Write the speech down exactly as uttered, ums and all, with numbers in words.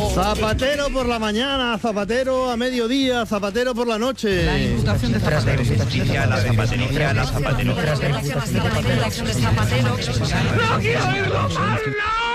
Zapatero por la mañana, Zapatero a mediodía, Zapatero por la noche. La imputación de Zapatero. La zapatería, la zapatería. ¡No quiero oírlo! ¡Habla!